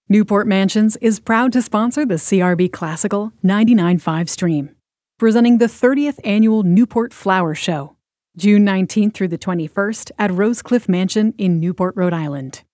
Newport Mansions is proud to sponsor the CRB Classical 99.5 stream, presenting the 30th annual Newport Flower Show, June 19th through the 21st at Rosecliff Mansion in Newport, Rhode Island.